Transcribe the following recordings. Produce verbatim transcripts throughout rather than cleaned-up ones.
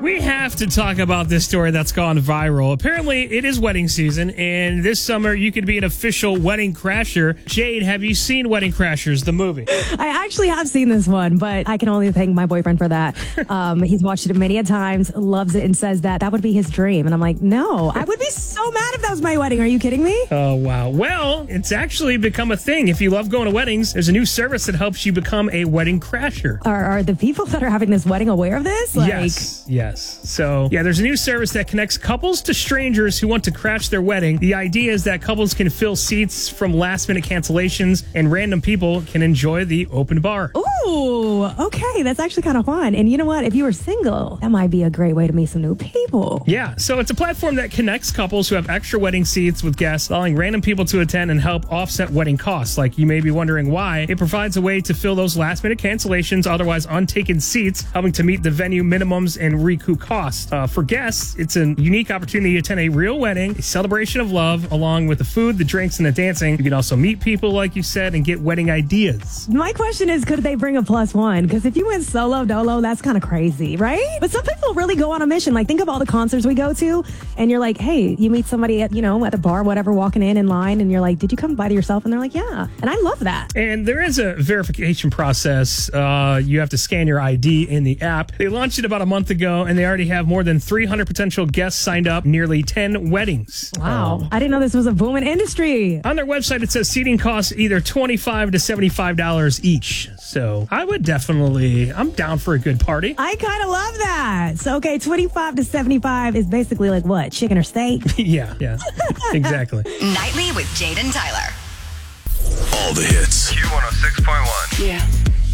We have to talk about this story that's gone viral. Apparently, it is wedding season, and this summer you could be an official wedding crasher. Jade, have you seen Wedding Crashers, the movie? I actually have seen this one, but I can only thank my boyfriend for that. Um, he's watched it many a times, loves it, and says that that would be his dream. And I'm like, no, I would be so mad if that was my wedding. Are you kidding me? Oh, wow. Well, it's actually become a thing. If you love going to weddings, there's a new service that helps you become a wedding crasher. Are, are the people that are having this wedding aware of this? Like, yes, yes. So, yeah, there's a new service that connects couples to strangers who want to crash their wedding. The idea is that couples can fill seats from last-minute cancellations, and random people can enjoy the open bar. Ooh, okay. That's actually kind of fun. And you know what? If you were single, that might be a great way to meet some new people. Yeah, so it's a platform that connects couples who have extra wedding seats with guests, allowing random people to attend and help offset wedding costs. Like, you may be wondering why. It provides a way to fill those last-minute cancellations, otherwise untaken seats, helping to meet the venue minimums and recoup cost. Uh, for guests, it's a unique opportunity to attend a real wedding, a celebration of love, along with the food, the drinks, and the dancing. You can also meet people, like you said, and get wedding ideas. My question is, could they bring a plus one? Because if you went solo dolo, that's kind of crazy, right? But some people really go on a mission. Like, think of all the concerts we go to, and you're like, hey, you meet somebody at, you know, at the bar, whatever, walking in in line, and you're like, did you come by to yourself? And they're like, yeah. And I love that. And there is a verification process. Uh, you have to scan your I D in the app. They launched it about a month ago, and they already have more than three hundred potential guests signed up, nearly ten weddings. Wow. Um, I didn't know this was a booming industry. On their website, it says seating costs either twenty-five to seventy-five dollars each. So I would definitely, I'm down for a good party. I kind of love that. So, okay, twenty-five to seventy-five is basically like what? Chicken or steak? yeah, yeah, exactly. Nightly with Jade and Tyler. All the hits. Q one oh six point one. Yeah.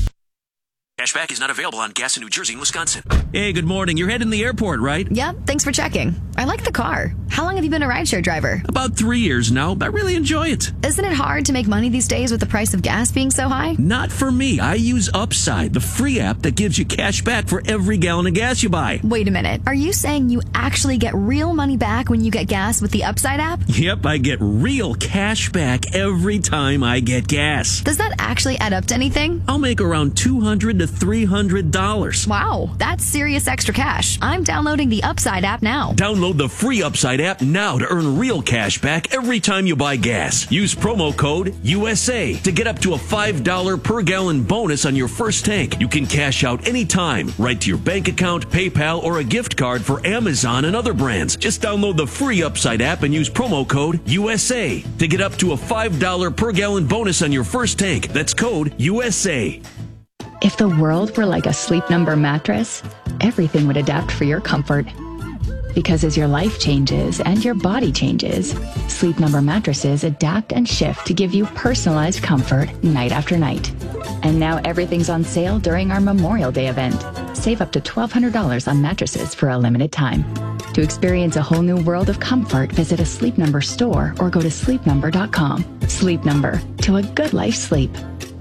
Cashback is not available on gas in New Jersey and Wisconsin. Hey, good morning. You're heading to the airport, right? Yep, thanks for checking. I like the car. How long have you been a rideshare driver? About three years now. I really enjoy it. Isn't it hard to make money these days with the price of gas being so high? Not for me. I use Upside, the free app that gives you cash back for every gallon of gas you buy. Wait a minute. Are you saying you actually get real money back when you get gas with the Upside app? Yep, I get real cash back every time I get gas. Does that actually add up to anything? I'll make around two hundred to three hundred dollars. Wow, that's serious extra cash. I'm downloading the Upside app now. Download the free Upside app now to earn real cash back every time you buy gas. Use promo code U S A to get up to a five dollars per gallon bonus on your first tank. You can cash out anytime, right to your bank account, PayPal, or a gift card for Amazon and other brands. Just download the free Upside app and use promo code U S A to get up to a five dollars per gallon bonus on your first tank. That's code U S A. If the world were like a Sleep Number mattress, everything would adapt for your comfort. Because as your life changes and your body changes, Sleep Number mattresses adapt and shift to give you personalized comfort night after night. And now everything's on sale during our Memorial Day event. Save up to twelve hundred dollars on mattresses for a limited time. To experience a whole new world of comfort, visit a Sleep Number store or go to sleep number dot com. Sleep Number, to a good life sleep.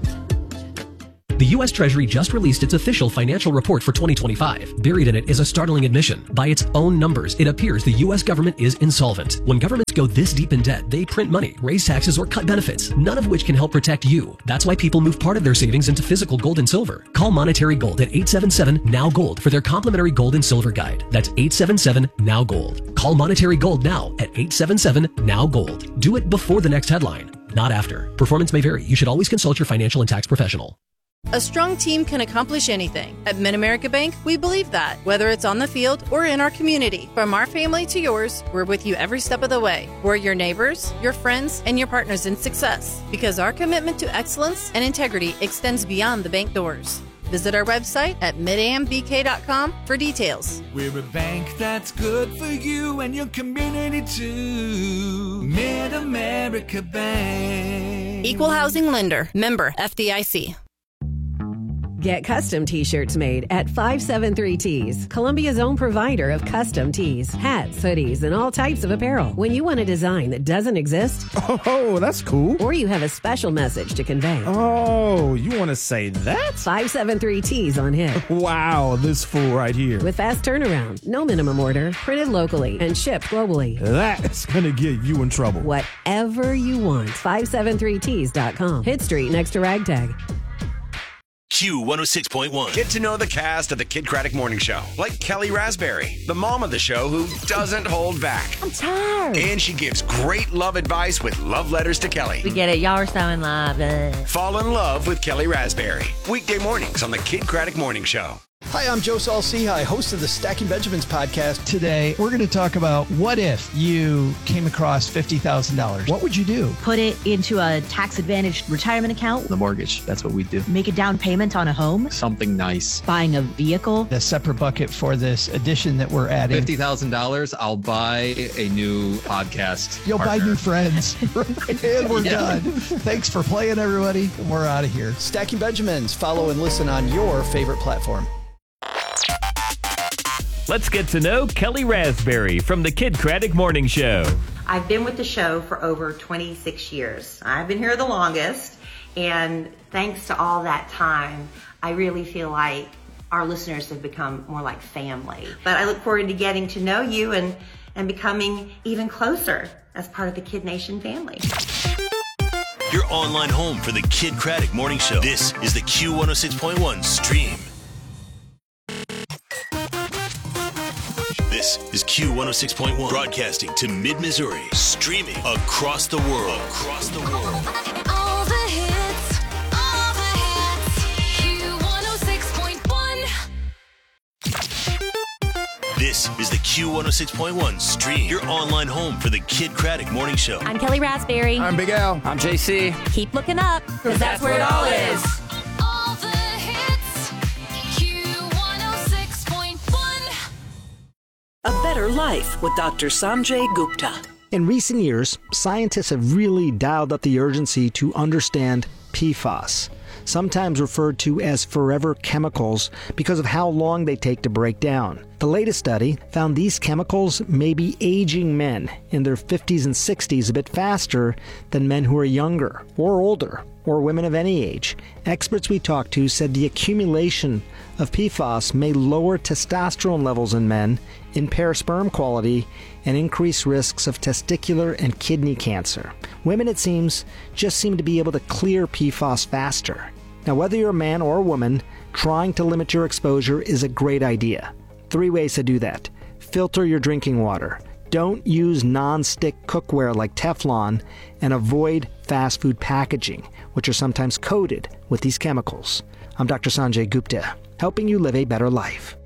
The U S Treasury just released its official financial report for twenty twenty-five. Buried in it is a startling admission. By its own numbers, it appears the U S government is insolvent. When governments go this deep in debt, they print money, raise taxes, or cut benefits, none of which can help protect you. That's why people move part of their savings into physical gold and silver. Call Monetary Gold at eight seven seven, N O W, GOLD for their complimentary gold and silver guide. That's eight seven seven, N O W, GOLD. Call Monetary Gold now at eight seven seven, N O W, GOLD. Do it before the next headline, not after. Performance may vary. You should always consult your financial and tax professional. A strong team can accomplish anything. At Mid-America Bank, we believe that, whether it's on the field or in our community. From our family to yours, we're with you every step of the way. We're your neighbors, your friends, and your partners in success, because our commitment to excellence and integrity extends beyond the bank doors. Visit our website at mid a m b k dot com for details. We're a bank that's good for you and your community too. Mid-America Bank. Equal Housing Lender. Member F D I C. Get custom t-shirts made at five seven three Tees, Columbia's own provider of custom tees, hats, hoodies, and all types of apparel. When you want a design that doesn't exist, oh, that's cool. Or you have a special message to convey. Oh, you want to say that? five seven three Tees on hit. Wow, this fool right here. With fast turnaround, no minimum order, printed locally, and shipped globally. That's going to get you in trouble. Whatever you want, five seven three tees dot com. Hit Street next to Ragtag. Q one oh six point one. Get to know the cast of the Kid Craddock Morning Show, like Kelly Raspberry, the mom of the show who doesn't hold back. I'm tired. And she gives great love advice with love letters to Kelly. We get it. Y'all are so in love. Ugh. Fall in love with Kelly Raspberry. Weekday mornings on the Kid Craddock Morning Show. Hi, I'm Joe Saul-Sehy, host of the Stacking Benjamins podcast. Today, we're going to talk about what if you came across fifty thousand dollars. What would you do? Put it into a tax-advantaged retirement account. The mortgage, that's what we do. Make a down payment on a home. Something nice. Buying a vehicle. A separate bucket for this addition that we're adding. fifty thousand dollars, I'll buy a new podcast You'll partner. buy new friends. And we're Yeah. done. Thanks for playing, everybody. We're out of here. Stacking Benjamins. Follow and listen on your favorite platform. Let's get to know Kelly Raspberry from the Kid Craddock Morning Show. I've been with the show for over twenty-six years. I've been here the longest, and thanks to all that time, I really feel like our listeners have become more like family. But I look forward to getting to know you and, and becoming even closer as part of the Kid Nation family. Your online home for the Kid Craddock Morning Show. This is the Q one oh six point one stream. This is Q one oh six point one, broadcasting to mid-Missouri, streaming across the world. Across the world. All the hits, all the hits, Q one oh six point one. This is the Q one oh six point one stream, your online home for the Kid Craddock Morning Show. I'm Kelly Raspberry. I'm Big Al. I'm J C. Keep looking up, because that's where it all is. All the hits, Q one oh six point one. A Better Life with Doctor Sanjay Gupta. In recent years, scientists have really dialed up the urgency to understand P FAS, sometimes referred to as forever chemicals because of how long they take to break down. The latest study found these chemicals may be aging men in their fifties and sixties a bit faster than men who are younger or older, or women of any age. Experts we talked to said the accumulation of P FAS may lower testosterone levels in men, impair sperm quality, and increase risks of testicular and kidney cancer. Women, it seems, just seem to be able to clear P FAS faster. Now, whether you're a man or a woman, trying to limit your exposure is a great idea. Three ways to do that. Filter your drinking water. Don't use non-stick cookware like Teflon, and avoid fast food packaging, which are sometimes coated with these chemicals. I'm Doctor Sanjay Gupta, helping you live a better life.